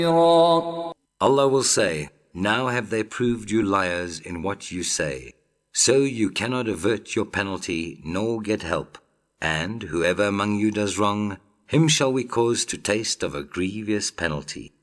Allah will say, now have they proved you liars in what you say. So you cannot avert your penalty nor get help. And whoever among you does wrong, him shall we cause to taste of a grievous penalty.